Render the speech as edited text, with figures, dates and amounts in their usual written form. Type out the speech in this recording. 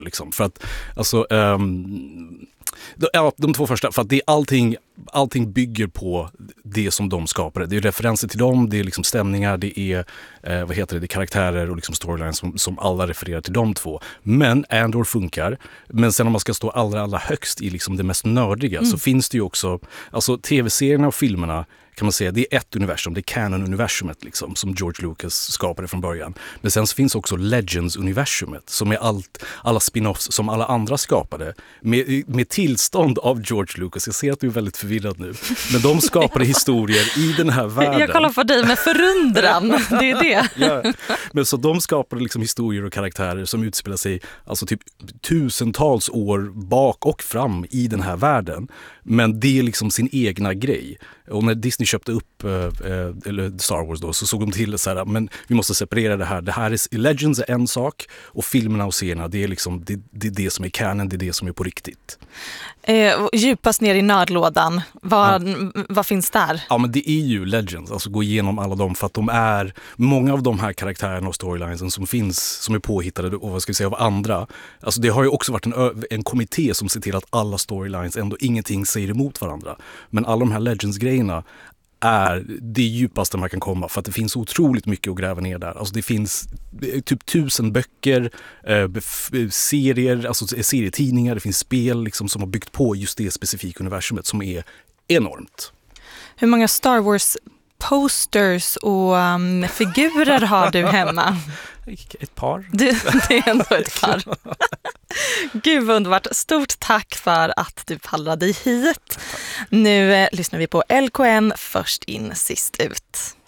liksom. För att alltså de två första, för att det är allting bygger på det som de skapade. Det är referenser till dem, det är liksom stämningar, det är det är karaktärer och liksom storylines som alla refererar till de två. Men Andor funkar. Men sen om man ska stå allra högst i liksom det mest nördiga så finns det ju också, alltså tv-serierna och filmerna kan man säga, det är ett universum, det är canon-universumet liksom, som George Lucas skapade från början. Men sen så finns också Legends-universumet som är alla spin-offs som alla andra skapade med tillstånd av George Lucas. Jag ser att du är väldigt förvirrad nu. Men de skapade historier i den här världen. Jag kollar på dig med förundran, det är det. Ja. Men så de skapade liksom historier och karaktärer som utspelar sig alltså typ tusentals år bak och fram i den här världen. Men det är liksom sin egna grej. Och när Disney köpte upp eller Star Wars då, så såg de till så här, men vi måste separera det här. Det här är Legends är en sak och filmerna och serierna, det är liksom det som är canon, det är det som är på riktigt. Djupast ner i nördlådan, vad finns där? Ja, men det är ju Legends, alltså gå igenom alla dem, för att de är många av de här karaktärerna och storylinesen som finns, som är påhittade och vad ska vi säga av andra. Alltså det har ju också varit en kommitté som ser till att alla storylines ändå ingenting säger emot varandra. Men alla de här Legends-grejerna är det djupaste man kan komma, för att det finns otroligt mycket att gräva ner där. Alltså det finns typ 1000 böcker, serier, alltså serietidningar, det finns spel liksom som har byggt på just det specifika universumet som är enormt. Hur många Star Wars posters och figurer har du hemma? Ett par. Det är ändå ett par. Gud vad underbart. Stort tack för att du pallrade dig hit. Nu lyssnar vi på LKN först in, sist ut.